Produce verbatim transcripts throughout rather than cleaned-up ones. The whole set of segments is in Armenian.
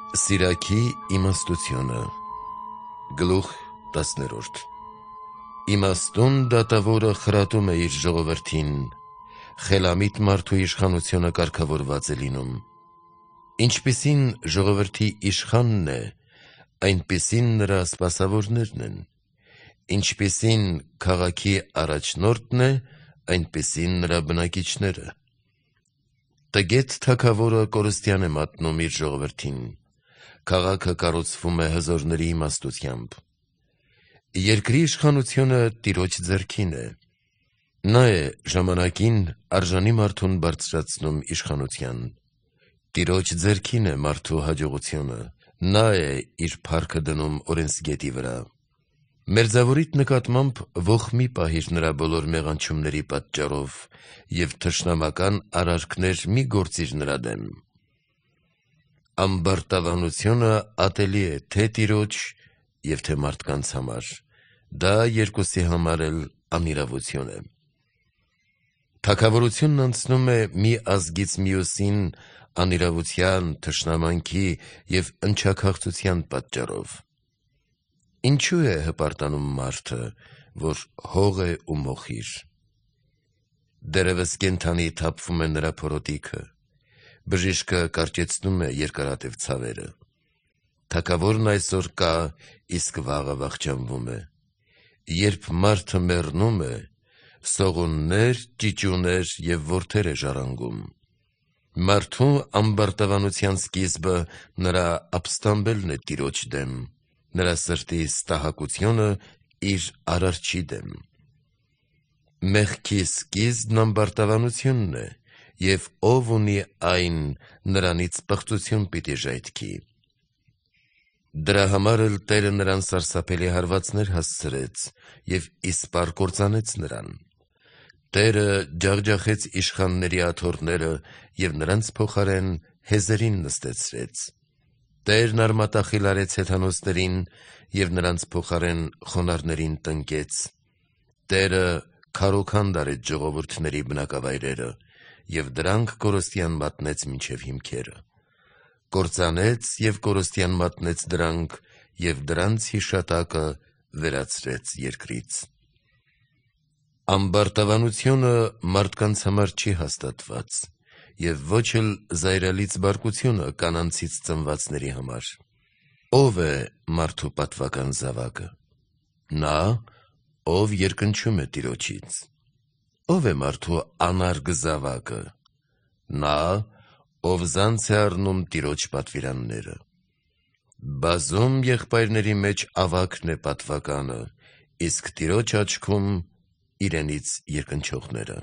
Սիրակի իմաստությունը Գլուխ տասներորդ Իմաստուն դատավորը խրատում է իր ժողովրդին, խելամիտ մարդու իշխանությունը կարգավորված է լինում։ Ինչպիսին ժողովրդի իշխանն է, այնպիսին նրա սպասավորներն են, ինչպիսին քաղաքի առաջնորդն է, այնպիսին նրա բնակիչները։ Տգետ թագավորը կորստյան է մատնում իր ժողովրդին, քաղաքը կառուցվում է հզորների իմաստությամբ։ Երկրի իշխանությունը Տիրոջ ձեռքին է։ Նա է ժամանակին արժանի մարդուն բարձրացնում իշխանության։ Տիրոջ ձեռքին է մարդու հաջողությունը, նա է իր փառքը դնում օրենսգետի վրա։ Մերձավորիդ նկատմամբ ոխ մի պահիր նրա բոլոր մեղանչումների պատճառով և թշնամական արարքներ մի գործիր նրա դեմ։ Ամբարտավանությունը ատելի է թե Տիրոջ և թե մարդկանց համար, դա երկուսի համար էլ անիրավություն է։ Թագավորությունն անցնում է մի ազգից մյուսին անիրավության, թշնամանքի և ընչաքաղցության պատճառով։ Ինչու է հպարտանում մարդը, որ հող է ու մոխիր։ Դեռևս կենդանի թափվում է նրա փորոտիքը, բժիշկը կարճեցնում է երկարատև ցավերը։ Թագավորն այսօր կա, իսկ վաղը վախճանվում է։ Երբ մարդը մեռնում է, սողուններ, ճիճուներ և որդեր է ժառանգում։ Մարդու ամբարտավանության սկիզբը նրա ապստամբելն է Տիրոջ դեմ, նրա սրտի ստահակությունը իր Արարչի դեմ։ Մեղքի սկիզբն ամբարտավանությունն է, և ով ունի այն, նրանից պղծություն պիտի ժայթքի։ Դրա համար էլ Տերը նրան սարսափելի հարվածներ հասցրեց և իսպառ կործանեց նրան։ Տերը ջախջախեց իշխանների աթոռները և նրանց փոխարեն հեզերին նստեցրեց։ Տերն արմատախիլ արեց հեթանոսներին և նրանց փոխարեն խոնարհներին տնկեց։ Տերը քարոքանդ արեց ժողովուրդների բնակավայրերը և դրանք կորստյան մատնեց մինչև հիմքերը։ Կործանեց և կորստյան մատնեց դրանք և դրանց հիշատակը վերացրեց երկրից։ Ամբարտավանությունը մարդկանց համար չի հաստատված և ոչ էլ զայրալից բարկությունը կանանցից ծնվածների համար։ Ո՞վ է մարդու պատվական զավակը։ Նա, ով երկնչում է Տիրոջից։ Ո՞վ է մարդու անարգ զավակը։ Նա, ով զանց է առնում Տիրոջ պատվիրանները։ Բազում եղբայրների մեջ ավագն է պատվականը, իսկ Տիրոջ աչքում իրենից երկնչողները։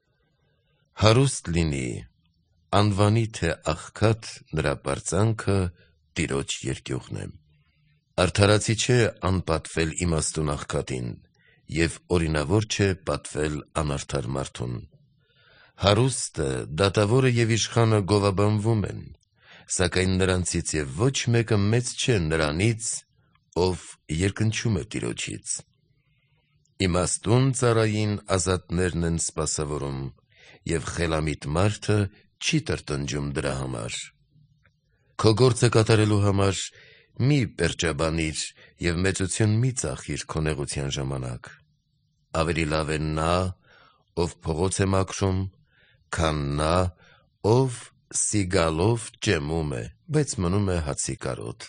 Հարուստ լինի, անվանի թե աղքատ, նրա պարծանքը Տիրոջ երկյուղն է։ Արդարացի չէ անպատվել իմաստուն աղքատին և օրինավոր չէ պատվել անարդար մարդուն։ Հարուստը, դատավորը և իշխանը գովաբանվում են, սակայն նրանցից և ոչ մեկը մեծ չէ նրանից, ով երկնչում է Տիրոջից։ Իմաստուն ծառային ազատներն են սպասավորում, և խելամիտ մարդը չի տրտնջում դրա համար։ Քո գործը կատարելու համար մի պերճաբանիր և մեծություն մի ծախիր քո նեղության ժամանակ։ Ավելի լավ է նա, ով փողոց է մաքրում, քան նա, ով սիգալով ճեմում է, բայց մնում է հացի կարոտ։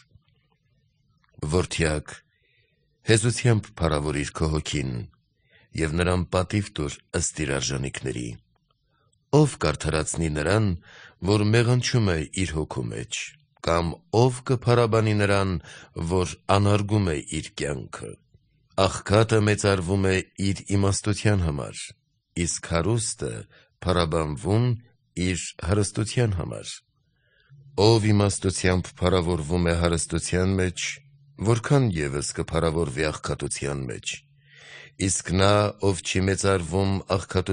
Որդյակ, հեզությամբ փառավորիր քո հոգին և նրան պատիվ տուր ըստ իր արժանիքների։ Ո՞վ կարդարացնի նրան, որ մեղանչում է իր հոգու մեջ, կամ ո՞վ կփառաբանի նրան, որ անարգում է իր կյանքը։ Աղքատը մեծարվում է իր իմաստության համար, իսկ հարուստը փառաբանվում իր հարստության համար։ Ով իմաստությամբ փառավորվում է հարստության մեջ, որքան ևս կփառավորվի աղքատության մեջ։ Իսկ նա, ով չի մեծարվում աղքատության